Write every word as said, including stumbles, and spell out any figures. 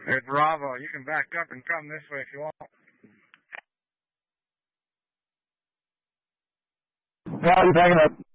It's Bravo. You can back up and come this way if you want. Yeah, I'm backing up.